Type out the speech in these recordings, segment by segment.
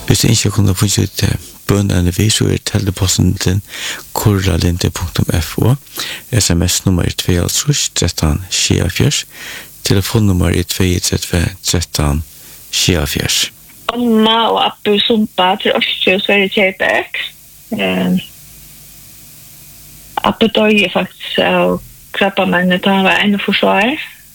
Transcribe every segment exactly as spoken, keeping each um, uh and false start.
Hvis du ikke kunne få ut bønnene vi, så er teleposten din korralinde punktum f o. Sms-nummer er to tre tre fire. Telefonnummer er to tre tre tre fire. Omma og Abbe Sumpa til Østjø Sverige Kjærberg. Eh, Abbe døde faktisk av krabbamennet da han var ene forsvar.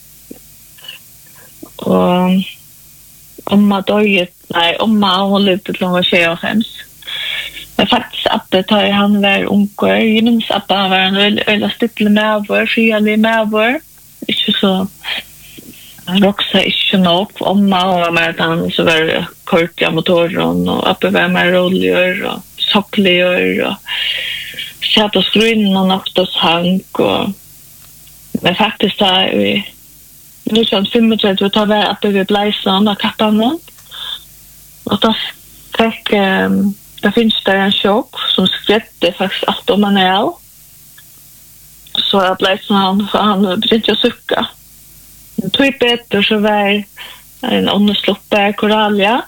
Og Omma døde, nei, Omma hun levde til hun var tjuefem. Men faktisk Abbe da han var unger. Jeg minns Abbe han var en veldig stille medvår, frialig medvår. Ikke så Roxa ikke nok, Omma var med den, så var det kort av motoren, og Abbe var med roligere, og sokkligere, og satt og skrunnen og nok og sank, og men faktisk da vi nu sånn femogtredve, vi tar hver Abbe ved Bleisland av kappene, og da fikk, um, da finnes det en sjokk som skredde faktisk alt om han er av, så Bleisland, for han begynte å sukke. Tog beter så var en åndesloppe koralia.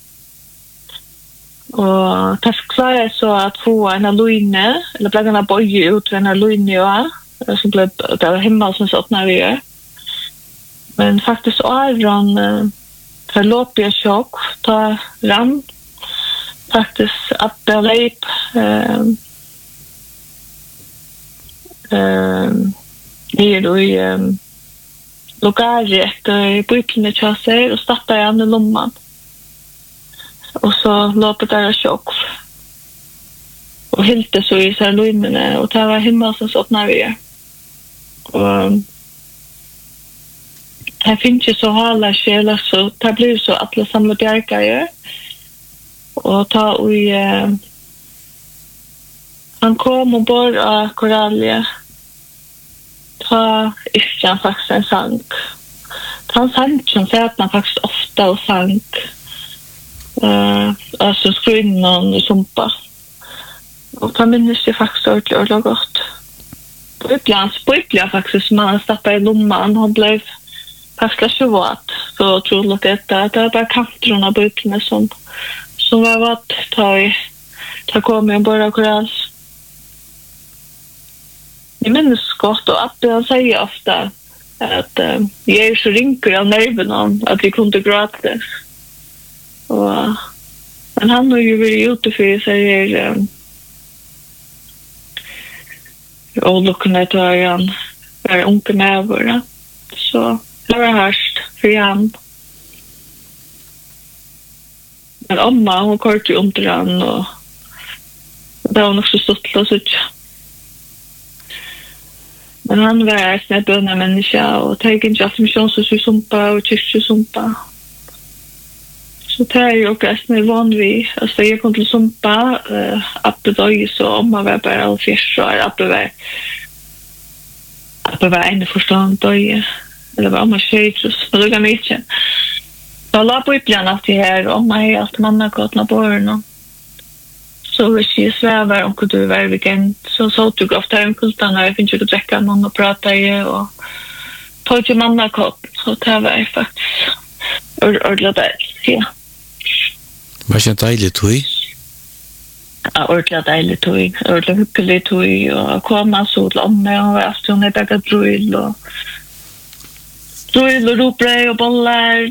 Og det klarer så at få en alloine, eller ble en bøye ut ved en alloine, ja. Som ble, det var himmel som satt når vi gjør. Men faktisk Aron, for låpig sjokk, ta ram. Faktisk at det leip eh, eh, nere i eh, logare etter brytlene tjasser og startet igjen i lomman. Og så låpet der sjokk. Og hilte så i seg løymene, og det var himmel som åpnet vi. Og det finnes ikke så hala skjeler, så det blir så alle samle bjergere. Og ta og uh, han kom og bor av koralie. Ta ikke han faktisk en sang. Han sang som sier at han faktisk ofte og sang. Uh, altså skrunnen og sumpa. Og da minnes jeg faktisk ordentlig ordentlig godt. Bøyblen, bøyblen faktisk, som han stappet i lomman, han ble faktisk ikke våt. Så trolig at det, det var bare kantrene av bøyblene som, som var våt. Da, da kom jeg bare akkurat. Jeg minnes godt, og Abbe han sier ofte at uh, jeg er så rinker av nerven om at vi kunne gråte. Og, men han har jo vært ute for seg er um, og lukkende til å han være unge med våre. Så det var hørst for han. Men Omma, hun kort jo under han, og det var nok så stått til å sitte. Men han var en bønne menneske, og det er ikke en misjonssumpa og kyrkjesumpa. Så det er jo også en vanlig. Altså, jeg kom til sumpa, uh, Abbe døg, så Omma var bare alle fyrst år. Abbe var, Abbe var en forstand døg. Eller var Omma skjøytrus, men det kan vi ikke. Så la på yppelen alltid her, og Omma er alltid mannakåtene på årene. Så hvis jeg svæver om du var weekend, så så du ofte en kultan, og jeg finner ikke å drekke noen og prate i, og tog ikke mannakåt, så det var faktisk ordentlig deilig, ja. Var det ikke deilig tog? Ja, ordentlig deilig tog, ordentlig hyggelig tog, og komme så til omme, og jeg stod ned begge drøyl, og drøyl og robrei og boller,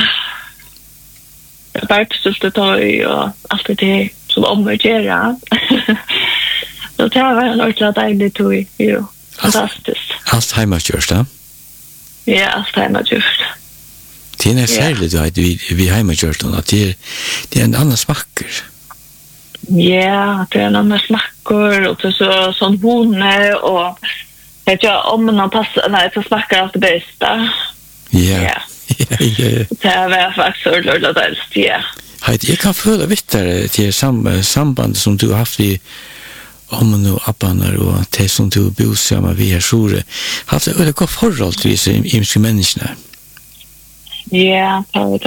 og bergstilte tog, og alt det til som omvärderar. Så det var en ordentlig deilig tog, jo. Fantastisk. Allt heimatgjørst, da? Ja, allt heimatgjørst. Det er særlig du vet, vi, vi heimatgjørst, at det er, det er en annen smakker. Ja, det er en annen smakker, og det er så, sånn hone, og jeg vet ikke om man passer, nei, det smakker alt det beste. Ja. Ja. Ja, ja, ja. Det var faktisk ordentlig deilig, ja. Heit, jeg kan føle vittere til sam, sambandet som du har haft i ommen og abbaner og det som du bor sammen vi her sore. Haft et veldig godt forhold til disse imenske menneskene. Ja, det var